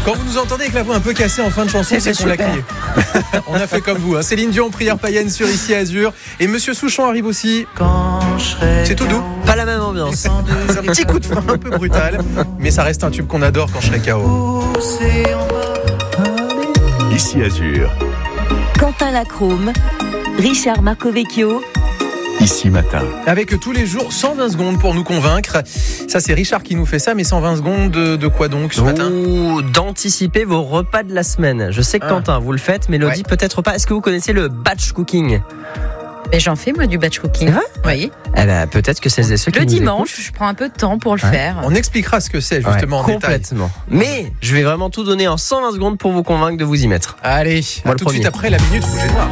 Quand vous nous entendez avec la voix un peu cassée en fin de chanson, c'est qu'on l'a crié. On a fait comme vous. Hein. Céline Dion, Prière païenne sur Ici Azur. Et Monsieur Souchon arrive aussi. C'est tout doux. Pas la même ambiance. C'est un petit coup de frein un peu brutal. Mais ça reste un tube qu'on adore quand je serai KO. Ici Azur. Quentin Lacrome, Richard Marcovecchio. Ici Matin. Avec tous les jours 120 secondes pour nous convaincre. Ça, c'est Richard qui nous fait ça, mais 120 secondes de quoi donc ce matin ? D'anticiper vos repas de la semaine. Je sais que Quentin, vous le faites, Mélodie, peut-être pas. Est-ce que vous connaissez le batch cooking ? Mais j'en fais moi du batch cooking. C'est vrai ? Oui. Eh ben, peut-être que celles et ceux qui Le nous dimanche, écoutent. je prends un peu de temps pour le faire. On expliquera ce que c'est justement en détail. Complètement. Mais je vais vraiment tout donner en 120 secondes pour vous convaincre de vous y mettre. Allez, Moi, à tout de suite après la Minute Rouge et Noire.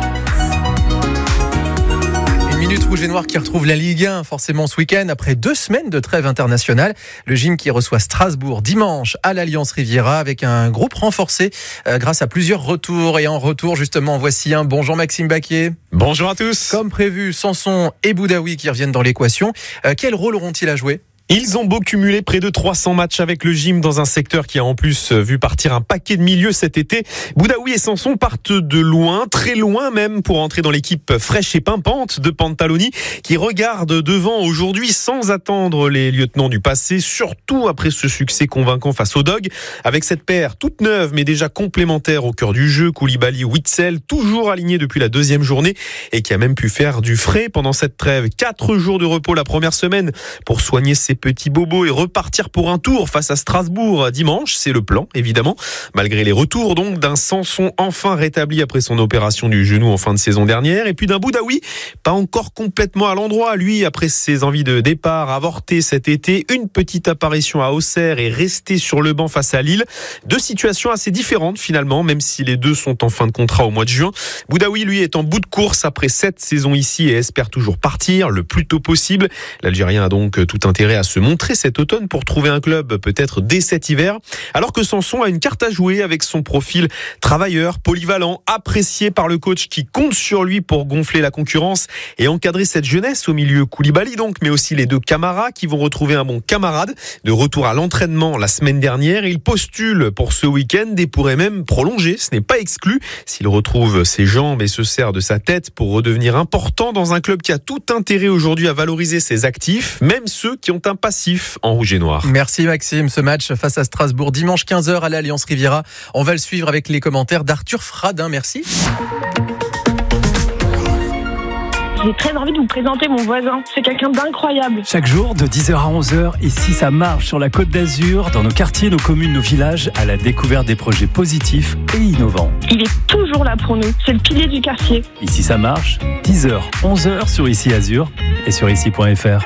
Minute Rouge et Noire qui retrouve la Ligue 1 forcément ce week-end après 2 semaines de trêve internationale. Le gym qui reçoit Strasbourg dimanche à l'Alliance Riviera avec un groupe renforcé grâce à plusieurs retours. Et en retour justement, voici un bon Jean-Maxime Baquier. Bonjour à tous. Comme prévu, Sanson et Boudaoui qui reviennent dans l'équation. Quel rôle auront-ils à jouer ? Ils ont beau cumuler près de 300 matchs avec le gym dans un secteur qui a en plus vu partir un paquet de milieux cet été. Boudaoui et Sanson partent de loin, très loin même, pour entrer dans l'équipe fraîche et pimpante de Pantaloni qui regarde devant aujourd'hui sans attendre les lieutenants du passé, surtout après ce succès convaincant face aux Dogs. Avec cette paire toute neuve mais déjà complémentaire au cœur du jeu, Koulibaly-Witsel, toujours aligné depuis la 2e journée et qui a même pu faire du frais pendant cette trêve. 4 jours de repos la première semaine pour soigner ses petits bobos et repartir pour un tour face à Strasbourg dimanche, c'est le plan évidemment, malgré les retours donc d'un Sanson enfin rétabli après son opération du genou en fin de saison dernière et puis d'un Boudaoui pas encore complètement à l'endroit, lui après ses envies de départ avortées cet été, une petite apparition à Auxerre et rester sur le banc face à Lille, 2 situations assez différentes finalement, même si les deux sont en fin de contrat au mois de juin. Boudaoui lui est en bout de course après 7 saisons ici et espère toujours partir le plus tôt possible. L'Algérien a donc tout intérêt à se montrer cet automne pour trouver un club peut-être dès cet hiver, alors que Sanson a une carte à jouer avec son profil travailleur, polyvalent, apprécié par le coach qui compte sur lui pour gonfler la concurrence et encadrer cette jeunesse au milieu Koulibaly donc, mais aussi les 2 Camara qui vont retrouver un bon camarade de retour à l'entraînement la semaine dernière. Il postule pour ce week-end et pourrait même prolonger, ce n'est pas exclu s'il retrouve ses jambes et se sert de sa tête pour redevenir important dans un club qui a tout intérêt aujourd'hui à valoriser ses actifs, même ceux qui ont un passif en rouge et noir. Merci Maxime, ce match face à Strasbourg dimanche 15h à l'Alliance Riviera. On va le suivre avec les commentaires d'Arthur Fradin, merci. J'ai très envie de vous présenter mon voisin, c'est quelqu'un d'incroyable. Chaque jour de 10h à 11h, ici ça marche sur la Côte d'Azur, dans nos quartiers, nos communes, nos villages, à la découverte des projets positifs et innovants. Il est toujours là pour nous, c'est le pilier du quartier. Ici ça marche, 10h, 11h sur Ici Azur et sur ici.fr.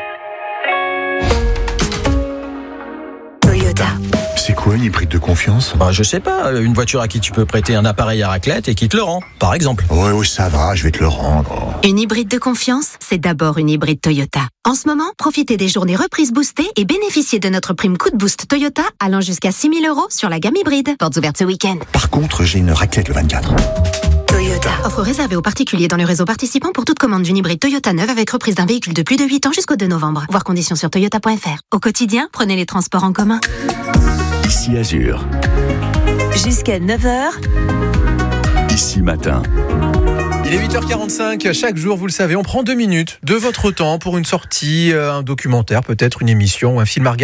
C'est quoi une hybride de confiance ? Je sais pas, une voiture à qui tu peux prêter un appareil à raclette et qui te le rend, par exemple. Ouais, ça va, je vais te le rendre. Une hybride de confiance, c'est d'abord une hybride Toyota. En ce moment, profitez des journées reprises boostées et bénéficiez de notre prime coup de boost Toyota allant jusqu'à 6 000 € sur la gamme hybride. Portes ouvertes ce week-end. Par contre, j'ai une raclette le 24. Toyota. Offre réservée aux particuliers dans le réseau participant pour toute commande d'une hybride Toyota neuve avec reprise d'un véhicule de plus de 8 ans jusqu'au 2 novembre. Voir conditions sur toyota.fr. Au quotidien, prenez les transports en commun. Ici Azur. Jusqu'à 9h. Ici Matin. Il est 8h45, chaque jour, vous le savez, on prend 2 minutes de votre temps pour une sortie, un documentaire, peut-être une émission ou un film à regarder.